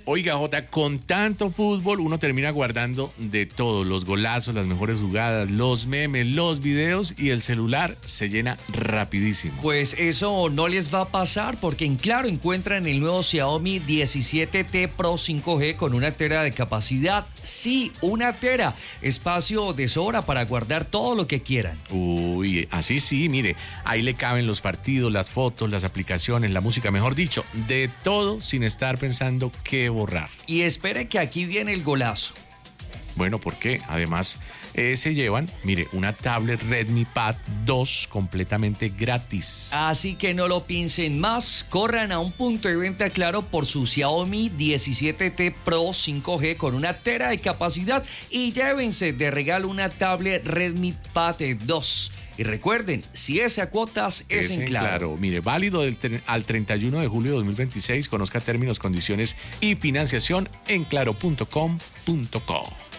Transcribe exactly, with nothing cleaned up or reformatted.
Oiga, Jota, con tanto fútbol uno termina guardando de todo, los golazos, las mejores jugadas, los memes, los videos y el celular se llena rapidísimo. Pues eso no les va a pasar porque en Claro encuentran el nuevo Xiaomi diecisiete T Pro cinco G con una tera de capacidad. Sí, una tera. Espacio de sobra para guardar todo lo que quieran. Uy, así sí, mire, ahí le caben los partidos, las fotos, las aplicaciones, la música, mejor dicho, de todo sin estar pensando qué borrar. Y espere que aquí viene el golazo. Bueno, ¿por qué? Además, eh, se llevan, mire, una tablet Redmi Pad dos completamente gratis. Así que no lo piensen más, corran a un punto de venta Claro por su Xiaomi diecisiete T Pro cinco G con una tera de capacidad y llévense de regalo una tablet Redmi Pad dos. Y recuerden, si es a cuotas, es, es en Claro. Claro. Mire, válido del tre- al treinta y uno de julio de dos mil veintiséis. Conozca términos, condiciones y financiación en claro punto com punto co.